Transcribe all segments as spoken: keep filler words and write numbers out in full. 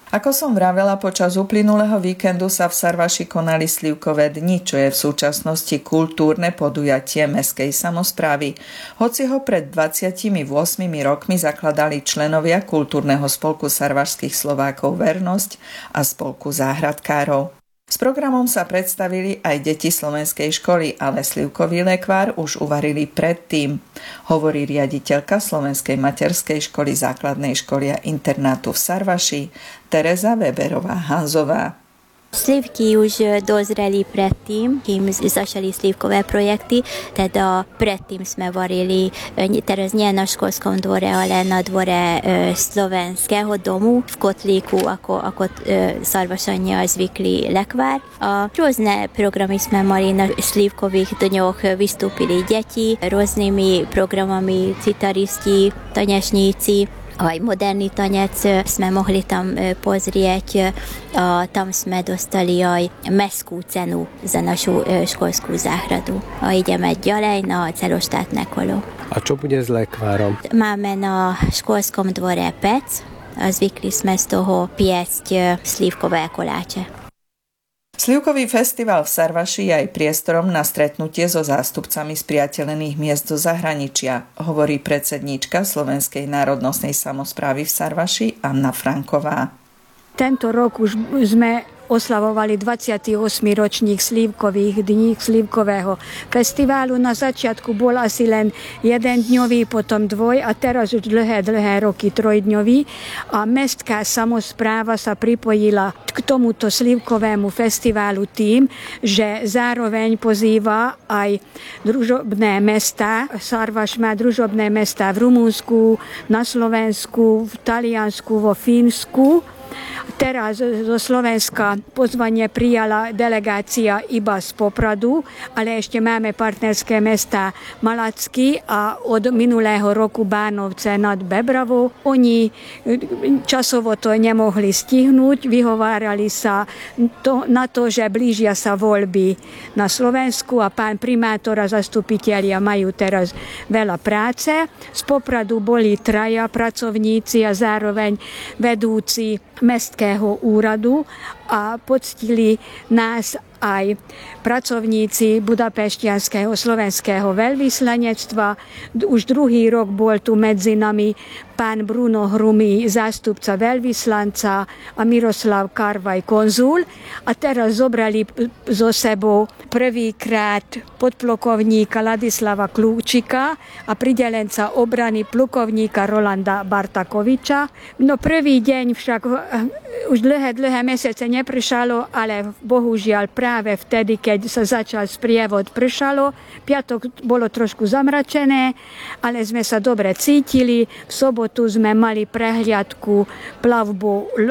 Ako som vravela, počas uplynulého víkendu sa v Sarvaši konali slivkové dni, čo je v súčasnosti kultúrne podujatie mestskej samosprávy. Hoci ho pred dvadsiatimi ôsmimi rokmi zakladali členovia kultúrneho spolku sarvašských Slovákov Vernosť a spolku záhradkárov. S programom sa predstavili aj deti slovenskej školy, ale slivkový lekvár už uvarili predtým, hovorí riaditeľka Slovenskej materskej školy základnej školy a internátu v Sarvaši Tereza Weberová-Hanzová. Slivky už dozreli predtým, kým začali slivkové projekty, teda predtým sme varili, teraz nie na školskom dvore, ale na dvore slovenského domu v kotlíku, ako, ako Sarvašania zvykli lekvár. A rôzne programy sme mali na slivkových dňoch, vystúpili deti rôznymi programami, citaristi, tanečníci. Aj moderný tanec sme mohli tam pozrieť a tam sme dostali aj mestskú cenu za našu školskú záhradu. A ideme ďalej na celoštátne kolo. A čo bude s lekvárom? Máme na školskom dvore pec a zvykli sme z toho piecť slívkové koláče. Slivkový festival v Sarvaši je aj priestorom na stretnutie so zástupcami spriateľených miest zo zahraničia, hovorí predsedníčka Slovenskej národnostnej samosprávy v Sarvaši Anna Franková. Tento rok už sme oslavovali dvadsiaty ôsmy ročník slívkových dní, slívkového festiválu. Na začiatku bol asi len jeden dňový, potom dvoj a teraz už dlhé, dlhé roky trojdňový. A mestská samospráva sa pripojila k tomuto slívkovému festiválu tým, že zároveň pozýva aj družobné mestá. Sarvaš má družobné mestá v Rumunsku, na Slovensku, v Taliansku, vo Fínsku. Teraz zo Slovenska pozvanie prijala delegácia iba z Popradu, ale ešte máme partnerské mestá Malacky a od minulého roku Bánovce nad Bebravou. Oni časovo to nemohli stihnúť, vyhovárali sa to, na to, že blížia sa voľby na Slovensku a pán primátor a zastupitelia majú teraz veľa práce. Z Popradu boli traja pracovníci a zároveň vedúci mestského úradu a poctili nás aj pracovníci budapešťanského slovenského veľvyslanectva. Už druhý rok bol tu medzi nami pán Bruno Hrumý, zástupca veľvyslanca a Miroslav Karvaj, konzul. A teraz zobrali zo sebou prvýkrát podplukovníka Ladislava Klúčika a pridelenca obrany plukovníka Rolanda Bartakoviča. No prvý deň však už dlhé, dlhé mesiace nepršalo, ale bohužiaľ práve vtedy, keď sa začal sprievod, pršalo. Piatok bolo trošku zamračené, ale sme sa dobre cítili. V sobotu sme mali prehliadku plavbu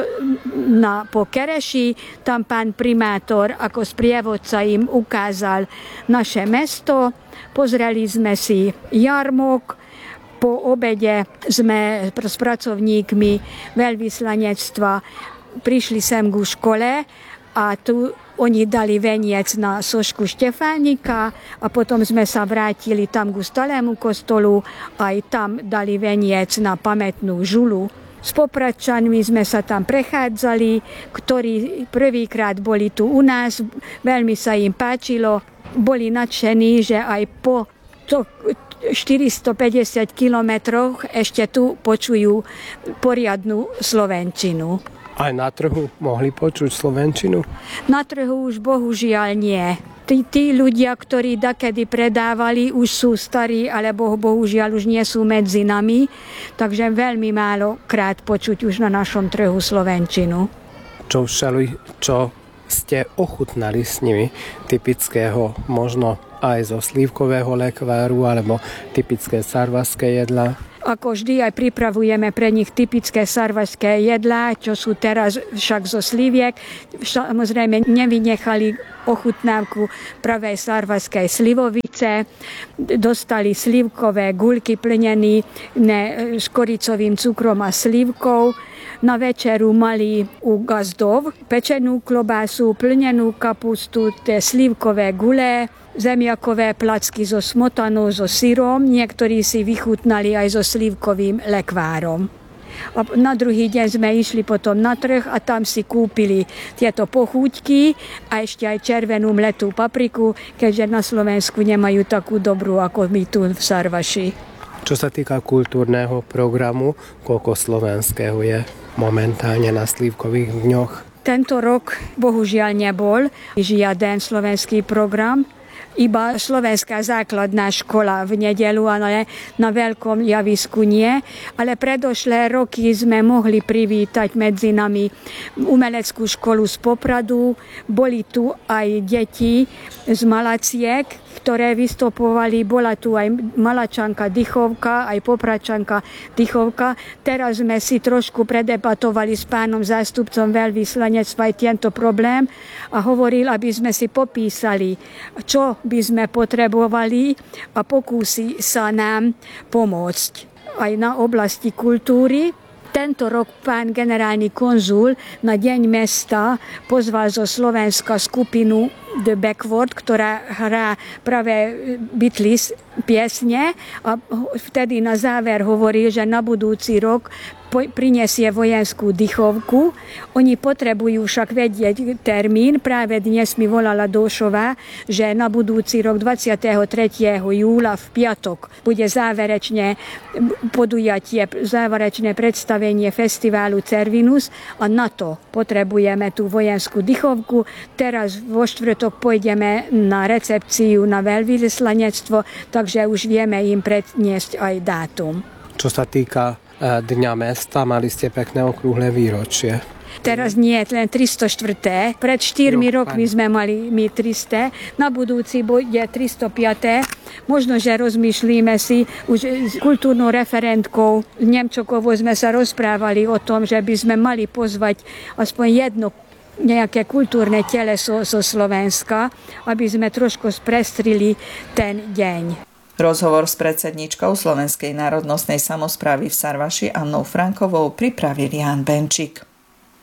na, po Kereši. Tam pán primátor ako sprievodca im ukázal naše mesto. Pozreli sme si jarmok. Po obede sme s pracovníkmi veľvyslanectva prišli sem ku škole a tu oni dali veniec na sošku Štefánika a potom sme sa vrátili tam ku starému kostolu a aj tam dali veniec na pamätnú žulu. S Popradčanmi sme sa tam prechádzali, ktorí prvýkrát boli tu u nás, veľmi sa im páčilo, boli nadšení, že aj po to štyristopäťdesiat kilometroch ešte tu počujú poriadnu slovenčinu. Aj na trhu mohli počuť slovenčinu? Na trhu už bohužiaľ nie. Tí, tí ľudia, ktorí dakedy predávali, už sú starí, alebo bohužiaľ už nie sú medzi nami. Takže veľmi málo krát počuť už na našom trhu slovenčinu. Čo všali, čo ste ochutnali s nimi typického, možno aj zo slívkového lekváru, alebo typické sarvaské jedlá? Ako vždy aj pripravujeme pre nich typické sarvašské jedlá, čo sú teraz však zo sliviek. Samozrejme nevynechali ochutnávku pravej sarvašskej slivovice. Dostali slivkové guľky plnené s koricovým cukrom a slivkou. Na večeru mali u gazdov pečenú klobásu, plnenú kapustu, tie slivkové gule, zemiakové placky so smotanou, so syrom. Niektorí si vychutnali aj so slivkovým lekvárom. A na druhý deň sme išli potom na trh a tam si kúpili tieto pochúťky a ešte aj červenú mletú papriku, keďže na Slovensku nemajú takú dobrú ako my tu v Sarvaši. Čo sa týka kultúrneho programu, koľko slovenského je momentálne na slívkových dňoch? Tento rok bohužiaľ nebol žiaden slovenský program, iba slovenská základná škola v nedeľu, ale na veľkom javisku nie. Ale predošlé roky sme mohli privítať medzi nami umeleckú školu z Popradu. Boli tu aj deti z Malaciek, ktoré vystupovali. Bola tu aj Malačanka Dychovka, aj Popračanka Dychovka. Teraz sme si trošku predebatovali s pánom zástupcom veľvyslanectva aj tento problém a hovoril, aby sme si popísali, čo by sme potrebovali a pokúsi sa nám pomôcť aj na oblasti kultúry. Tento rok pán generálny konzul na Deň mesta pozval zo Slovenska skupinu The Backward, ktorá hrá práve Beatles piesne a vtedy na záver hovorí, že na budúci rok prinesie vojenskú dychovku. Oni potrebujú však vedieť termín. Práve dnes mi volala Došová, že na budúci rok dvadsiateho tretieho júla v piatok bude záverečné podujatie, záverečné predstavenie festiválu Cervinus a na to potrebujeme tú vojenskú dychovku. Teraz vo štvrtok pôjdeme na recepciu na veľvyslanectvo, takže už vieme im predniesť aj dátum. Čo sa týka Dňa mesta, mali ste pekné okrúhle výročie. Teraz nie, len tristoštyri. Pred štyrmi no, rokmi sme mali my tristo. Na budúci bude tristopäť. Možno, že rozmýšlíme si, už s kultúrnou referentkou Nemčokovou sme sa rozprávali o tom, že by sme mali pozvať aspoň jedno nejaké kultúrne teleso zo Slovenska, aby sme trošku sprestrili ten deň. Rozhovor s predsedníčkou Slovenskej národnostnej samosprávy v Sarvaši Annou Frankovou pripravil Ján Benčík.